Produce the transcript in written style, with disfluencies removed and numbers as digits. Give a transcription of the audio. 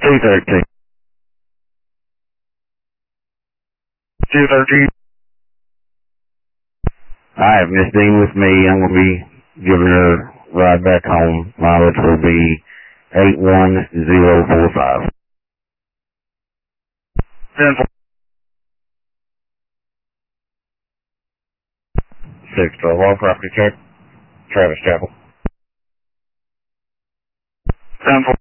213. 213. I have Miss Dean with me. I'm going to be giving her a ride back home. Mileage will be 81045. 10-4. 612, all property check. Travis Chapel. 10-4.